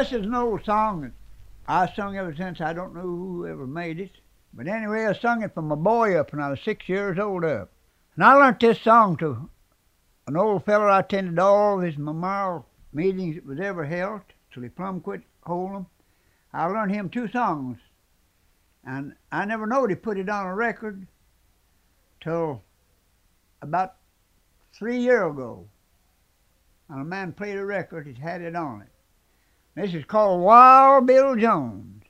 this is an old song that I sung ever since. I don't know who ever made it. But anyway, I sung it from a boy up when I was 6 years old up. And I learnt this song to an old feller I attended all his memorial meetings that was ever held till he plumb quit holding 'em. I learned him two songs. And I never knowed he put it on a record till about 3 years ago. And a man played a record, it had it on it. This is called Wild Bill Jones.